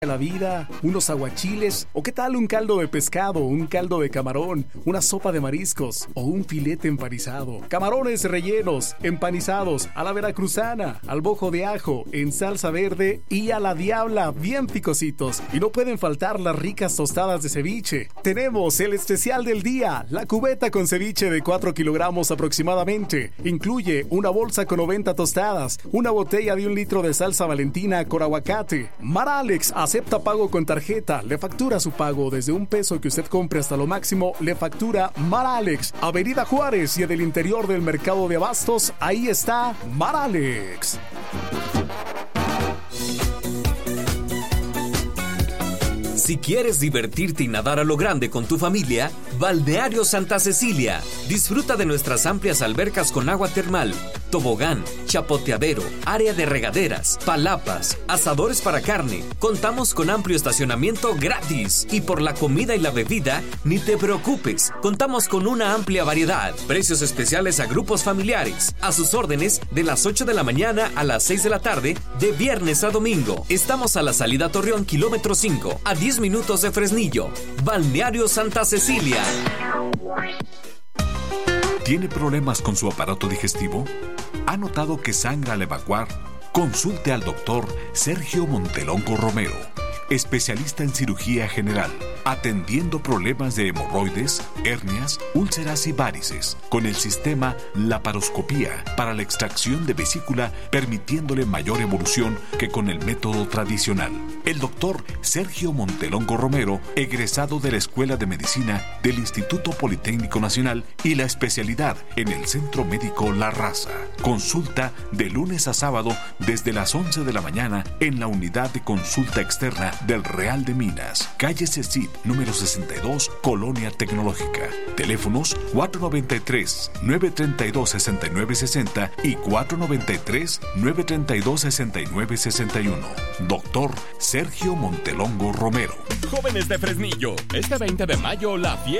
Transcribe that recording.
la vida, unos aguachiles, o qué tal un caldo de pescado, un caldo de camarón, una sopa de mariscos o un filete empanizado, camarones rellenos, empanizados, a la veracruzana, al bojo de ajo, en salsa verde y a la diabla, bien picositos. Y no pueden faltar las ricas tostadas de ceviche. Tenemos el especial del día, la cubeta con ceviche de 4 kilogramos aproximadamente. Incluye una bolsa con 90 tostadas, una botella de 1 litro de salsa Valentina con aguacate. Mar Alex acepta pago con tarjeta, le factura su pago desde $1 que usted compre hasta lo máximo, le factura Mar Alex, Avenida Juárez y en el interior del mercado de abastos, ahí está Mar Alex. Si quieres divertirte y nadar a lo grande con tu familia, Balneario Santa Cecilia. Disfruta de nuestras amplias albercas con agua termal, tobogán, chapoteadero, área de regaderas, palapas, asadores para carne. Contamos con amplio estacionamiento gratis. Y por la comida y la bebida, ni te preocupes. Contamos con una amplia variedad. Precios especiales a grupos familiares. A sus órdenes de las 8 de la mañana a las 6 de la tarde, de viernes a domingo. Estamos a la salida Torreón, kilómetro 5, a 10 minutos de Fresnillo. Balneario Santa Cecilia. ¿Tiene problemas con su aparato digestivo? ¿Ha notado que sangra al evacuar? Consulte al doctor Sergio Montelongo Romero, especialista en cirugía general, atendiendo problemas de hemorroides, hernias, úlceras y varices, con el sistema laparoscopía para la extracción de vesícula, permitiéndole mayor evolución que con el método tradicional. El doctor Sergio Montelongo Romero, egresado de la Escuela de Medicina del Instituto Politécnico Nacional y la especialidad en el Centro Médico La Raza. Consulta de lunes a sábado desde las 11 de la mañana en la unidad de consulta externa del Real de Minas, calle Cecit, número 62, Colonia Tecnológica. Teléfonos 493-932-6960 y 493-932-6961. Doctor Sergio Montelongo Romero. Jóvenes de Fresnillo, este 20 de mayo la fiesta